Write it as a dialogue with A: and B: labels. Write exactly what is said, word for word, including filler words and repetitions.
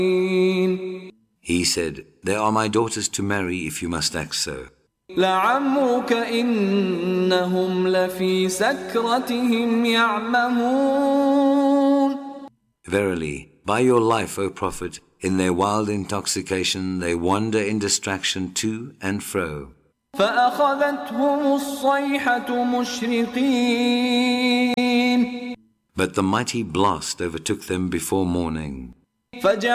A: He said, "They are my daughters to marry if you must act so."
B: لعمرك إنهم لفي سكرتهم يعمهون.
A: Verily, by your life, O Prophet, in their wild intoxication they wander in distraction to and fro.
B: فأخذتهم الصيحة مشرقين.
A: But the mighty blast overtook them before morning.